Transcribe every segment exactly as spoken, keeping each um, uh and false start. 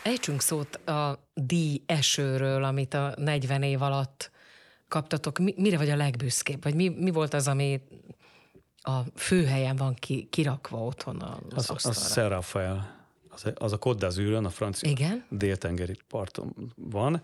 Ejtsünk szót a díjesőről, amit a negyven év alatt kaptatok. Mi, mire vagy a legbüszkébb? Vagy mi, mi volt az, ami a főhelyen van ki, kirakva otthon az, az asztalra? Az Saint-Raphael. Az, az a Côte d'Azur-on, a francia Igen? déltengeri parton van.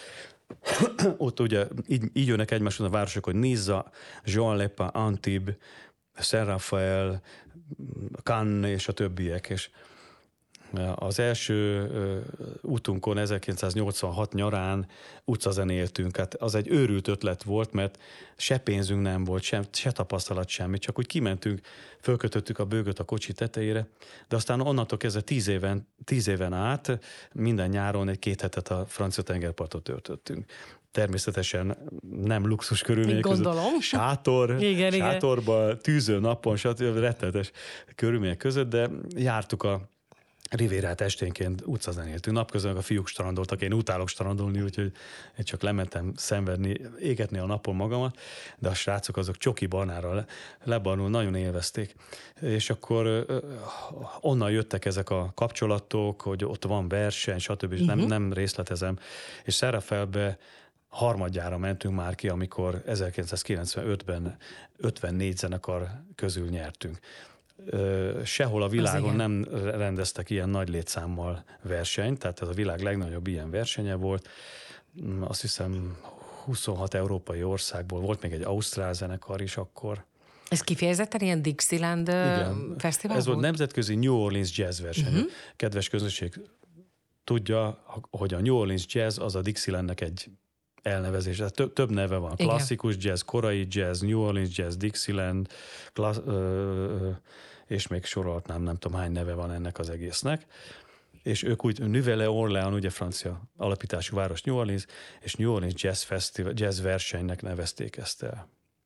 Ott ugye így, így jönnek egymáshoz a városok, hogy Nizza, Juan-les-Pins, Antibes, Saint-Raphael, Cannes és a többiek. És az első útunkon ezerkilencszáznyolcvanhat nyarán utcazenéltünk. Hát az egy őrült ötlet volt, mert se pénzünk nem volt, se, se tapasztalat semmi, csak úgy kimentünk, fölkötöttük a bőgöt a kocsi tetejére, de aztán onnantól kezdve tíz éven, tíz éven át minden nyáron egy két hetet a francia tengerpartot töltöttünk. Természetesen nem luxus körülmények között. Sátor, igen, sátorban, igen. Tűző napon, stb. Rettenetes körülmények között, de jártuk a Rivérát esténként utcazenéltünk. Napközben a fiúk strandoltak, én utálok strandolni, úgyhogy én csak lementem szenvedni, égetni a napon magamat, de a srácok azok csoki barnára lebarnul, nagyon élvezték. És akkor onnan jöttek ezek a kapcsolatok, hogy ott van verseny, stb. Uh-huh. nem, nem részletezem. És Saint-Raphaelbe harmadjára mentünk már ki, amikor ezerkilencszázkilencvenötben ötvennégy zenekar közül nyertünk. Sehol a világon nem rendeztek ilyen nagy létszámmal versenyt, tehát ez a világ legnagyobb ilyen versenye volt. Azt hiszem huszonhat európai országból, volt még egy ausztrál zenekar is akkor. Ez kifejezetten ilyen Dixieland Igen. fesztivál Ez volt? volt nemzetközi New Orleans jazz verseny. Uh-huh. Kedves közönség tudja, hogy a New Orleans jazz az a Dixielandnek egy elnevezés. Több, több neve van. Igen. Klasszikus jazz, korai jazz, New Orleans jazz, Dixieland, klassz, ö, ö, és még sorolhatnám, nem tudom hány neve van ennek az egésznek. És ők úgy, Nouvelle-Orléans, ugye francia alapítású város New Orleans, és New Orleans Jazz Festival, jazz versenynek nevezték ezt el.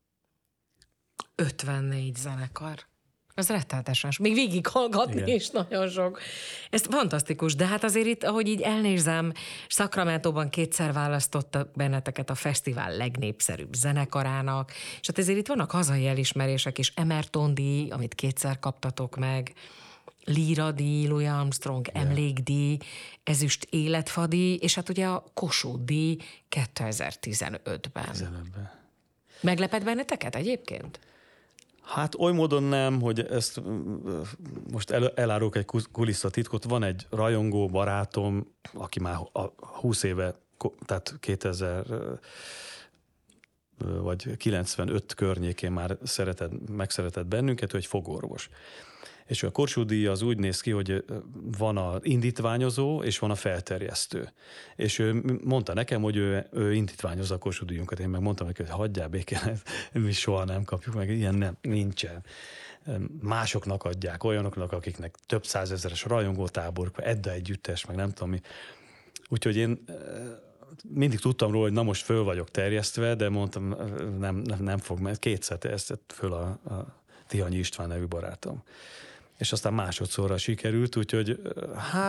ötvennégy zenekar. Az rettenetesen. Még végig hallgatni is nagyon sok. Ez fantasztikus, de hát azért itt, ahogy így elnézem, Sacramentóban kétszer választottak benneteket a fesztivál legnépszerűbb zenekarának, és hát ezért itt vannak hazai elismerések is, Emerton-díj, amit kétszer kaptatok meg, Líra-díj, Louis Armstrong yeah. emlékdíj, ezüst életfadíj, és hát ugye a Kossuth-díj kétezer-tizenötben. tizenötben. Meglepett benneteket egyébként? Hát oly módon nem, hogy ezt most el, elárulok egy kulisszatitkot. Van egy rajongó barátom, aki már húsz éve, tehát kétezer vagy kilencvenöt környékén már szeretett, megszeretett bennünket, ő egy fogorvos. És a Kossuth-díj az úgy néz ki, hogy van a indítványozó, és van a felterjesztő. És ő mondta nekem, hogy ő, ő indítványozza a Kossuth-díjunkat. Én meg mondtam neki, hogy hagyjál békén, mi soha nem kapjuk meg, ilyen nem, nincsen. Másoknak adják, olyanoknak, akiknek több százezeres rajongótábor, Edda együttes, meg nem tudom mi. Úgyhogy én mindig tudtam róla, hogy na most föl vagyok terjesztve, de mondtam, nem, nem, nem fog, mert kétszer terjesztett föl a, a Tihanyi István nevű barátom. És aztán másodszorra sikerült, úgyhogy hát